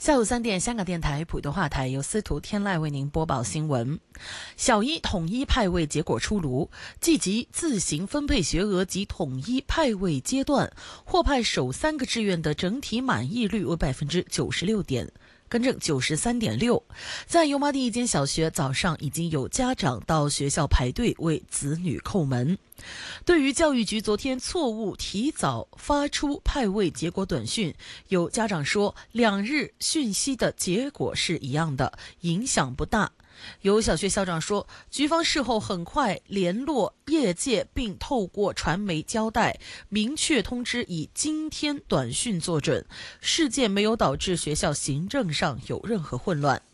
下午3点，香港电台普通话台由司徒天籁为您播报新闻。小一统一派位结果出炉，计及自行分配学额及统一派位阶段，获派首3个志愿的整体满意率为96点。更正93.6%。在油麻地一间小学，早上已经有家长到学校排队为子女叩门。对于教育局昨天错误提早发出派位结果短讯，有家长说2日讯息的结果是一样的，影响不大。有小学校长说，局方事后很快联络业界，并透过传媒交代，明确通知以今天短讯作准，事件没有导致学校行政上有任何混乱。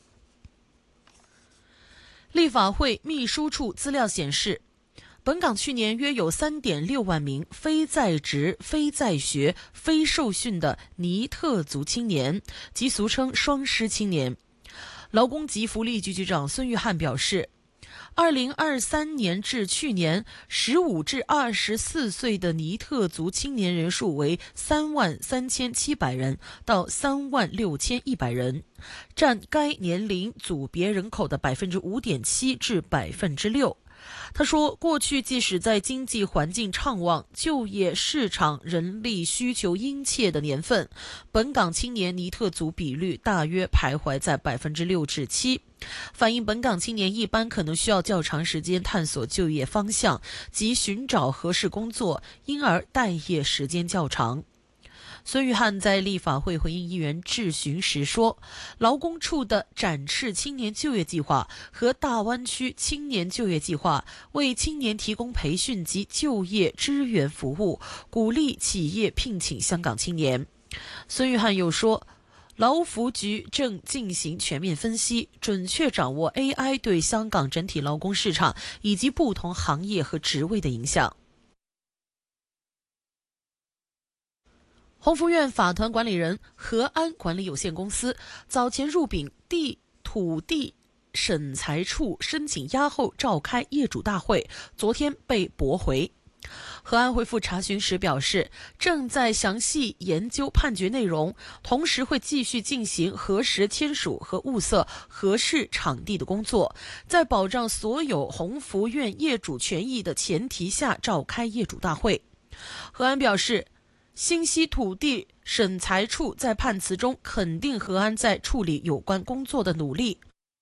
立法会秘书处资料显示，本港去年约有 3.6 万名非在职、非在学、非受训的尼特族青年，即俗称双失青年。劳工及福利局局长孙玉菡表示，2023年至去年15至24岁的尼特族青年人数为33700人到36100人，占该年龄组别人口的 5.7% 至 6%。他说，过去即使在经济环境畅旺、就业市场人力需求殷切的年份，本港青年尼特族比率大约徘徊在 6% 至 7%， 反映本港青年一般可能需要较长时间探索就业方向及寻找合适工作，因而待业时间较长。孙玉菡在立法会回应议员质询时说，劳工处的展翅青年就业计划和大湾区青年就业计划为青年提供培训及就业支援服务，鼓励企业聘请香港青年。孙玉菡又说，劳福局正进行全面分析，准确掌握 AI 对香港整体劳工市场以及不同行业和职位的影响。鸿福苑法团管理人和安管理有限公司早前入禀土地审裁处申请押后召开业主大会，昨天被驳回。和安回复查询时表示，正在详细研究判决内容，同时会继续进行核实签署和物色合适场地的工作，在保障所有鸿福苑业主权益的前提下召开业主大会。和安表示，新西土地审裁处在判词中肯定和安在处理有关工作的努力，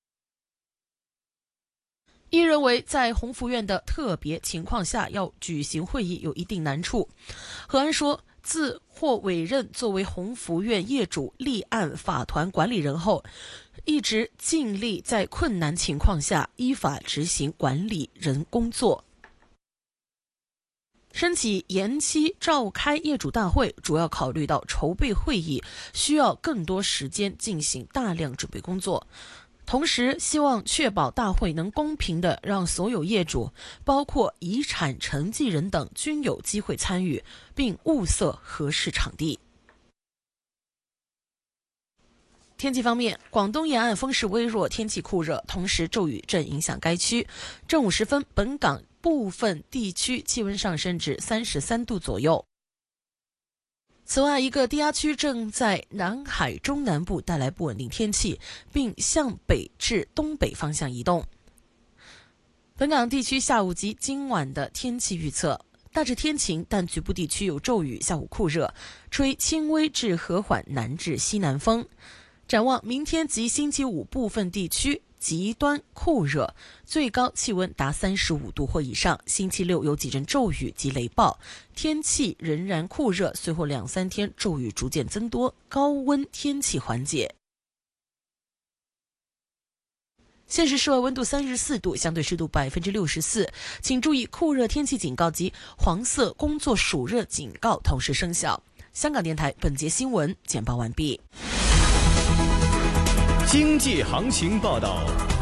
亦认为在鸿福苑的特别情况下要举行会议有一定难处。和安说，自获委任作为鸿福苑业主立案法团管理人后，一直尽力在困难情况下依法执行管理人工作。申请延期召开业主大会，主要考虑到筹备会议需要更多时间进行大量准备工作，同时希望确保大会能公平地让所有业主，包括遗产承继人等均有机会参与，并物色合适场地。天气方面，广东沿岸风势微弱，天气酷热，同时骤雨正影响该区。正午时分，本港部分地区气温上升至33度左右。此外，一个低压区正在南海中南部带来不稳定天气，并向北至东北方向移动。本港地区下午及今晚的天气预测，大致天晴，但局部地区有骤雨，下午酷热，吹轻微至和缓南至西南风。展望明天及星期五，部分地区极端酷热，最高气温达35度或以上。星期六有几阵骤雨及雷暴，天气仍然酷热，随后2-3天骤雨逐渐增多，高温天气缓解。现时室外温度34度，相对湿度64%，请注意酷热天气警告及黄色工作暑热警告同时生效。香港电台本节新闻简报完毕。 经济行情报道。